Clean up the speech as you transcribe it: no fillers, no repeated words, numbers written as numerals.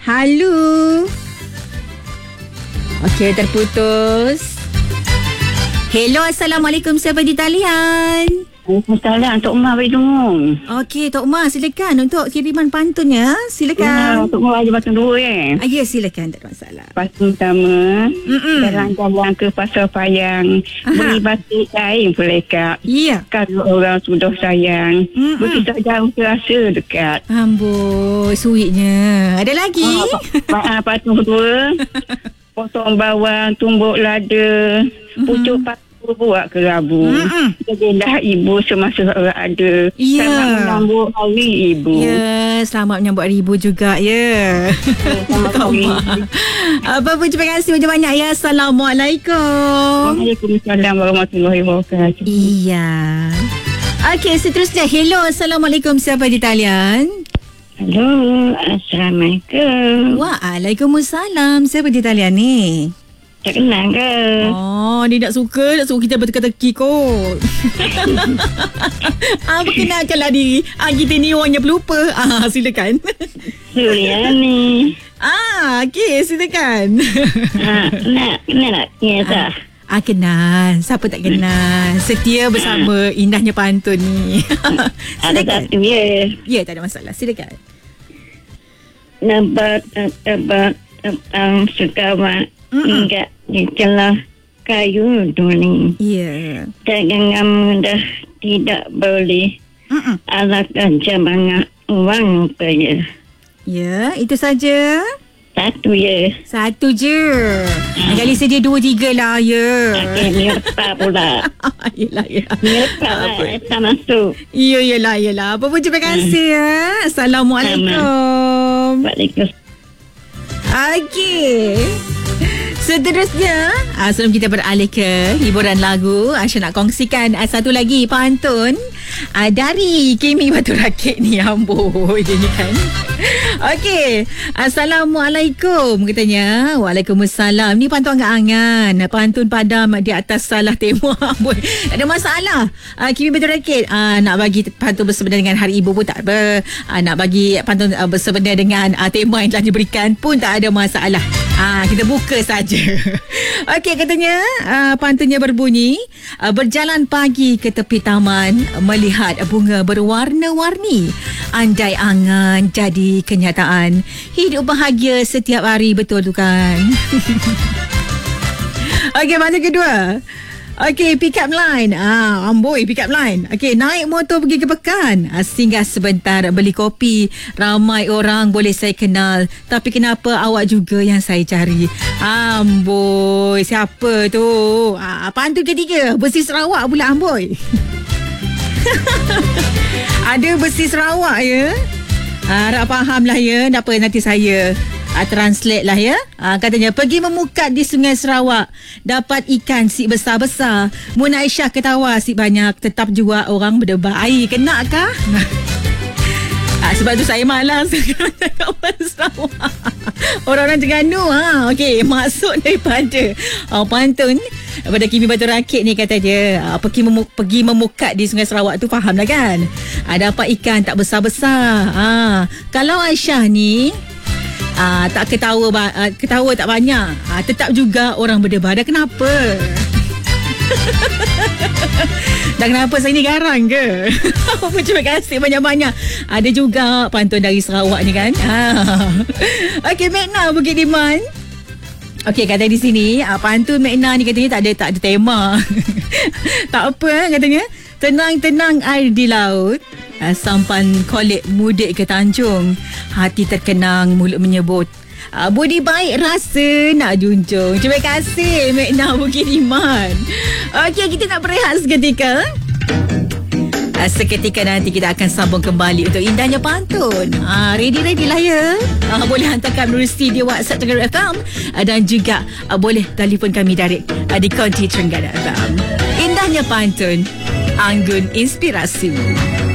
Halo. Okey, terputus. Hello, Assalamualaikum. Siapa di talian? Waalaikumsalam, Tok Umar Bidung. Okey, Tok Umar, silakan untuk kiriman pantunnya. Silakan. Tok Umar ada batu dua Ya, silakan, tak ada masalah. Pantun pertama, jalan-jalan ke Pasar Payang, beli batik kain pelekak. Ya. Kalau orang sudah sayang, berkisah jauh terasa dekat. Amboi, sweetnya. Ada lagi? Pantun kedua, potong bawang, tumbuk lada, pucuk paku buat kerabu. Jadilah ibu semasa orang ada. Ya. Selamat menyambut hari ibu. Ya, selamat menyambut hari ibu juga, ya. Selamat hari. Apa pun, terima kasih banyak-banyak ya. Assalamualaikum. Waalaikumsalam warahmatullahi wabarakatuh. Iya. Okey, seterusnya. Hello, Assalamualaikum. Siapa di talian? Halo, Assalamualaikum. Waalaikumsalam. Siapa di talian ni? Tak kenal ke? Oh, dia nak suruh kita berteka-teki kot. Perkenalkanlah diri. Kita ni orangnya pelupa. Silakan. Suryani. Okey, silakan. Kenal tak? Kenal. Siapa tak kenal? Setia bersama indahnya pantun ni. Ada satu ya. Ya, tak ada masalah. Silakan. Nampak sekawan hingga di celah kayu duni. Ya. Dagangan mudah tidak boleh. Alasan cabangan uang payah. Ya, itu saja. Satu ya. Satu je. Kali sedia 2-3 lah, ya. Okey, mirta pula. Yelah, ya. Mirta lah, tak masuk. Yelah. Apa pun, terima kasih ya. Assalamualaikum. Waalaikumsalam. Okey. Seterusnya, sebelum kita beralih ke hiburan lagu, Aisyah nak kongsikan satu lagi pantun dari Kimi Batu Rakit ni. Amboi, dia ni kan. Okey, Assalamualaikum katanya. Waalaikumsalam. Ni pantun angan-angan. Pantun padam di atas salah tema. Amboi, tak ada masalah. Kimi Batu Rakit nak bagi pantun bersebenda dengan Hari Ibu pun tak apa. Nak bagi pantun bersebenda dengan tema yang telah diberikan pun tak ada masalah. Kita buka saja. Okey, katanya pantunnya berbunyi, berjalan pagi ke tepi taman, melihat bunga berwarna-warni. Andai angan jadi kenyataan, hidup bahagia setiap hari, betul tu kan? Okey, pantun kedua. Okey, pick up line. Amboi, pick up line. Okey, naik motor pergi ke Pekan. Singgah sebentar beli kopi. Ramai orang boleh saya kenal, tapi kenapa awak juga yang saya cari? Amboi, siapa tu? Pantun ketiga, Besi Sarawak pula, amboi. Ada Besi Sarawak ya. Harap faham lah ya. Tak apa, nanti saya translate lah ya. Katanya, pergi memukat di Sungai Sarawak, dapat ikan si besar-besar. Mun Aisyah ketawa si banyak, tetap juga orang berdebar air. Kena kah? Sebab tu saya malas cakap bahasa Sarawak. Orang-orang Terengganu. Okey, maksud daripada pantun pada Kimi Batu Rakit ni, kata dia pergi memukat di Sungai Sarawak tu, faham lah kan? Dapat ikan tak besar-besar. Kalau Aisyah ni tak ketawa tak banyak, tetap juga orang berdebar. Dah kenapa? Dah kenapa saya ni garang ke? Terima kasih banyak-banyak. Ada juga pantun dari Sarawak ni kan. Okey, Mekna Bukit Liman. Okey, kata di sini pantun Mekna ni katanya tak ada tema. Tak apa katanya. Tenang-tenang air di laut, sampan kolek mudik ke Tanjung, hati terkenang, mulut menyebut, budi baik rasa nak junjung. Terima kasih Mekna Bukit Liman. Okey, kita nak berehat seketika. Seketika nanti kita akan sambung kembali untuk indahnya pantun. Ready lah ya. Boleh hantarkan menerusi di WhatsApp Terengganu FM, dan juga boleh telefon kami direct di Konti Terengganu FM. Indahnya pantun, anggun inspirasi.